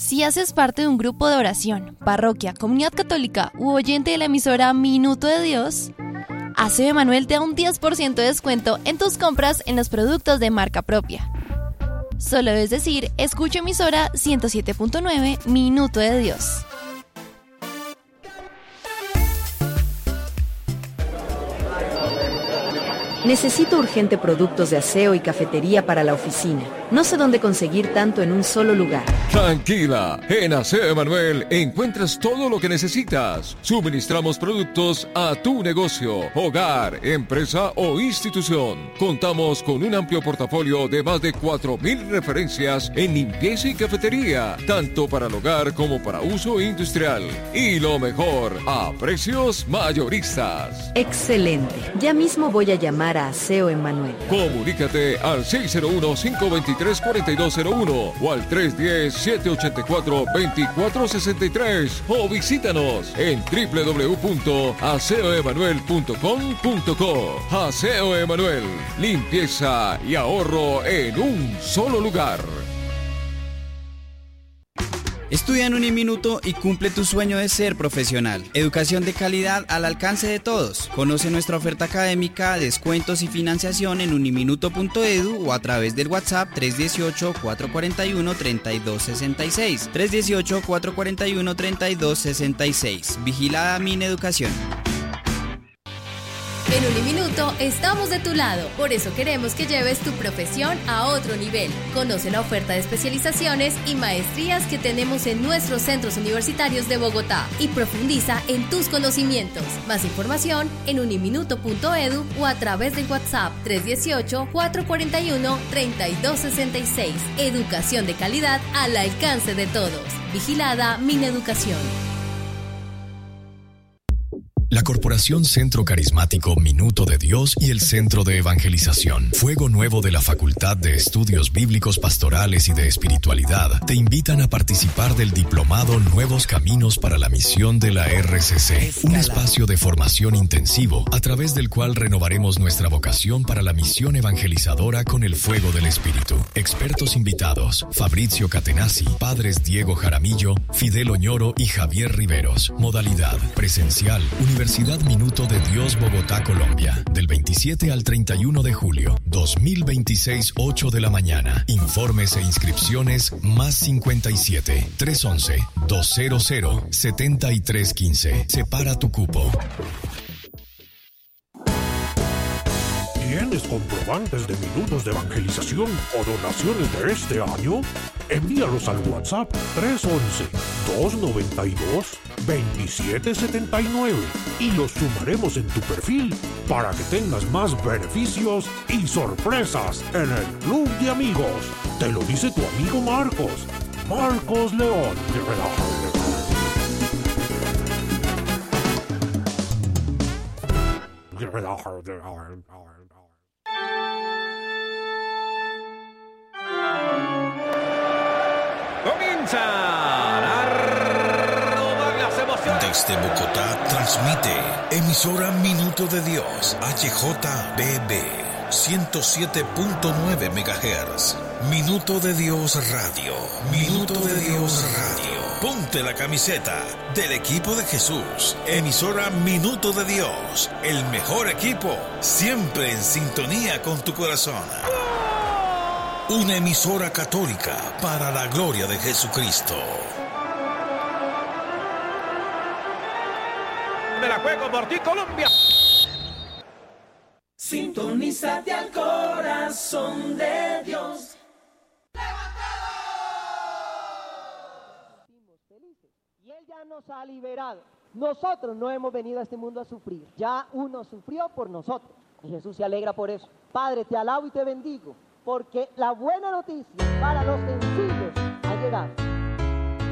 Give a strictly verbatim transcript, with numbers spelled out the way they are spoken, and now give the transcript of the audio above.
Si haces parte de un grupo de oración, parroquia, comunidad católica u oyente de la emisora Minuto de Dios, Aseo Emanuel te da un diez por ciento de descuento en tus compras en los productos de marca propia. Solo debes decir, escucho emisora ciento siete punto nueve, Minuto de Dios. Necesito urgente productos de aseo y cafetería para la oficina. No sé dónde conseguir tanto en un solo lugar. Tranquila, en Aseo Emanuel encuentras todo lo que necesitas. Suministramos productos a tu negocio, hogar, empresa o institución. Contamos con un amplio portafolio de más de cuatro mil referencias en limpieza y cafetería, tanto para el hogar como para uso industrial. Y lo mejor, a precios mayoristas. Excelente. Ya mismo voy a llamar a Aseo Emanuel. Comunícate al seis cero uno, cinco dos tres, cuatro dos cero uno o al tres uno cero, siete ocho cuatro, dos cuatro seis tres o visítanos en doble u doble u doble u punto aseo emanuel punto com punto co. Aseo Emanuel, limpieza y ahorro en un solo lugar. Estudia en Uniminuto y cumple tu sueño de ser profesional. Educación de calidad al alcance de todos. Conoce nuestra oferta académica, descuentos y financiación en uniminuto punto edu o a través del WhatsApp tres uno ocho, cuatro cuatro uno, tres dos seis seis. tres uno ocho, cuatro cuatro uno, tres dos seis seis. Vigilada Mineducación. En Uniminuto estamos de tu lado, por eso queremos que lleves tu profesión a otro nivel. Conoce la oferta de especializaciones y maestrías que tenemos en nuestros centros universitarios de Bogotá y profundiza en tus conocimientos. Más información en uniminuto punto edu o a través del WhatsApp tres uno ocho, cuatro cuatro uno, tres dos seis seis. Educación de calidad al alcance de todos. Vigilada Mineducación. La Corporación Centro Carismático Minuto de Dios y el Centro de Evangelización Fuego Nuevo de la Facultad de Estudios Bíblicos Pastorales y de Espiritualidad te invitan a participar del diplomado Nuevos Caminos para la Misión de la R C C, un espacio de formación intensivo a través del cual renovaremos nuestra vocación para la misión evangelizadora con el fuego del Espíritu. Expertos invitados: Fabrizio Catenazzi, padres Diego Jaramillo, Fidel Oñoro y Javier Riveros. Modalidad presencial, Universidad Minuto de Dios, Bogotá, Colombia, del veintisiete al treinta y uno de julio, dos mil veintiséis, ocho de la mañana. Informes e inscripciones más cincuenta y siete, trescientos once, doscientos, setenta y tres quince. Separa tu cupo. ¿Tienes comprobantes de minutos de evangelización o donaciones de este año? Envíalos al WhatsApp tres uno uno, dos nueve dos, dos siete siete nueve y los sumaremos en tu perfil para que tengas más beneficios y sorpresas en el Club de Amigos. Te lo dice tu amigo Marcos. Marcos León. Comienzan a rodar las emociones. Desde Bogotá transmite emisora Minuto de Dios, H J B B, ciento siete punto nueve megahertz. Minuto de Dios Radio. Minuto de Dios Radio. Ponte la camiseta del equipo de Jesús. Emisora Minuto de Dios. El mejor equipo, siempre en sintonía con tu corazón. Una emisora católica para la gloria de Jesucristo. Me la juego por ti, Colombia. Sintonízate al corazón de Dios. Y Él ya nos ha liberado. Nosotros no hemos venido a este mundo a sufrir. Ya uno sufrió por nosotros. Y Jesús se alegra por eso. Padre, te alabo y te bendigo, porque la buena noticia para los sencillos ha llegado.